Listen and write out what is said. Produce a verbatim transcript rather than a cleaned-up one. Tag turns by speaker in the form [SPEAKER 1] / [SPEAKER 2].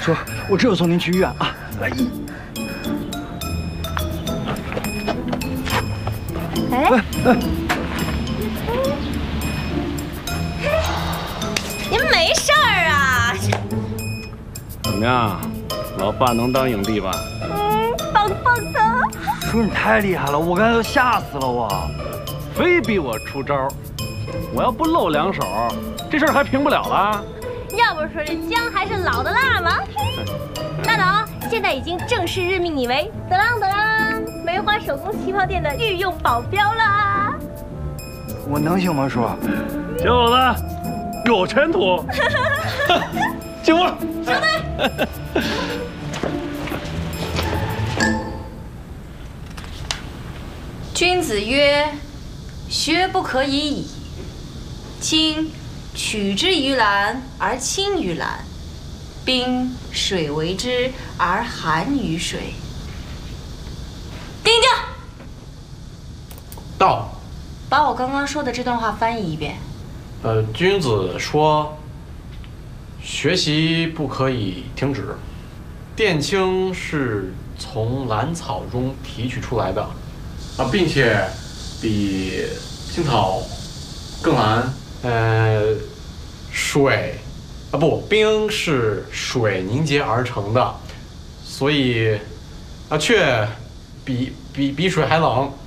[SPEAKER 1] 叔，我这就送您去医院啊！哎，
[SPEAKER 2] 哎，您没事儿啊？
[SPEAKER 3] 怎么样，老爸能当影帝吧？
[SPEAKER 2] 嗯，棒棒的。
[SPEAKER 1] 叔，你太厉害了，我刚才都吓死了我。
[SPEAKER 3] 非逼我出招，我要不露两手，这事儿还平不了了。
[SPEAKER 2] 要不说这姜还是老的辣吗？大董现在已经正式任命你为得啷得啷梅花手工旗袍店的御用保镖了。
[SPEAKER 1] 我能行吗，叔？
[SPEAKER 3] 小伙子，有前途。进屋。
[SPEAKER 2] 小队。
[SPEAKER 4] 君子曰：“学不可以已。今取之于蓝而亲于蓝，冰水为之而寒于水。”定定。
[SPEAKER 5] 到。
[SPEAKER 4] 把我刚刚说的这段话翻译一遍。
[SPEAKER 5] 呃，君子说，学习不可以停止。靛青是从兰草中提取出来的，啊，并且比青草更蓝。呃，水，啊不，冰是水凝结而成的，所以啊，却比比比水还冷。